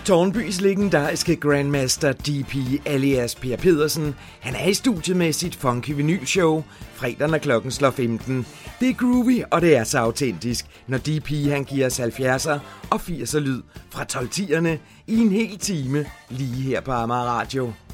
Tårnbys legendariske Grandmaster DP alias Per Pedersen, han er i studiet med sit funky vinylshow, fredag når klokken slår 15. Det er groovy, og det er så autentisk, når DP han giver os 70'er og 80'er lyd fra 12'erne i en hel time, lige her på Amager Radio.